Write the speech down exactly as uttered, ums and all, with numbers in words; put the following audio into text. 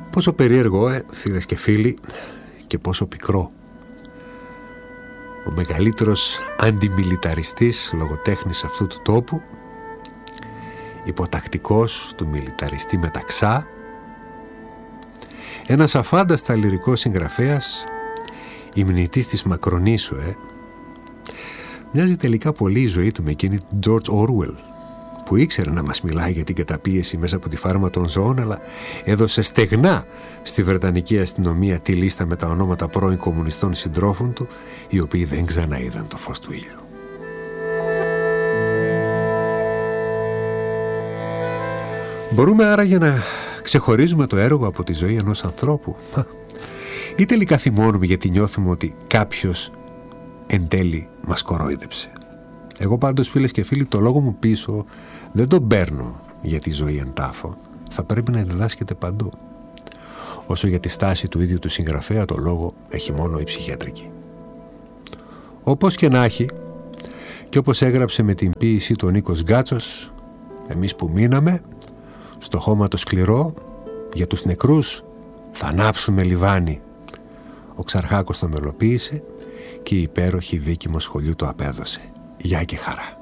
Πόσο περίεργο, ε, φίλες και φίλοι, και πόσο πικρό. Ο μεγαλύτερος αντιμιλιταριστής λογοτέχνης αυτού του τόπου, υποτακτικός του μιλιταριστή Μεταξά, ένας αφάνταστα λυρικός συγγραφέας, υμνητής της Μακρονήσου, ε, μοιάζει τελικά πολύ η ζωή του με εκείνη του George Orwell, που ήξερε να μας μιλάει για την καταπίεση μέσα από τη φάρμα των ζώων, αλλά έδωσε στεγνά στη Βρετανική αστυνομία τη λίστα με τα ονόματα πρώην κομμουνιστών συντρόφων του, οι οποίοι δεν ξαναείδαν το φως του ήλιου. Μπορούμε άραγε να ξεχωρίζουμε το έργο από τη ζωή ενός ανθρώπου, ή τελικά θυμώνουμε γιατί νιώθουμε ότι κάποιος εν τέλει μας κορόιδεψε? Εγώ πάντως, φίλες και φίλοι, το λόγο μου πίσω δεν τον παίρνω για τη ζωή εν τάφο. Θα πρέπει να διδάσκεται παντού. Όσο για τη στάση του ίδιου του συγγραφέα, το λόγο έχει μόνο η ψυχιατρική. Όπως και να έχει, και όπως έγραψε με την ποίησή του ο Νίκος Γκάτσος, εμείς που μείναμε στο χώμα το σκληρό, για τους νεκρούς θα ανάψουμε λιβάνι. Ο Ξαρχάκος το μελοποίησε και η υπέροχη Βίκη Μοσχολιού το απέδωσε. Γεια και χαρά.